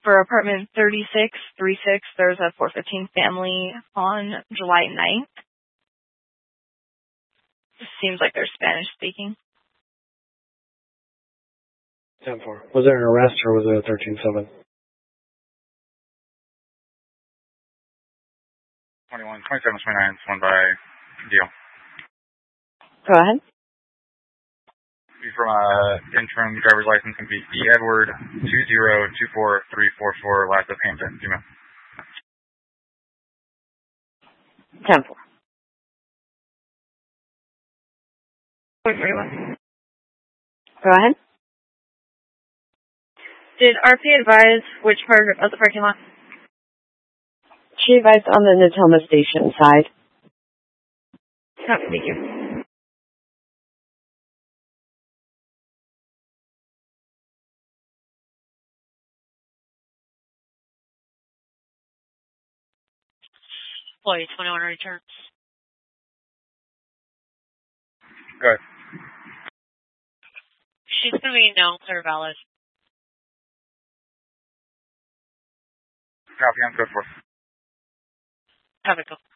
for apartment 3636, there's a 415 family on July 9th. Seems like they're Spanish speaking. 10-4. Was there an arrest or was it a 13-7? 21, 27, 29, one by Deal. Go ahead. From interim driver's license can be E. Edward 2024344, last of Hampton. Email. 10-4. Go ahead. Did RP advise which part of the parking lot? She advised on the Natoma Station side. Oh, thank you. Employee 21 returns. Good. She's going to be known clear valid. Copy, I'm good for. Have it go.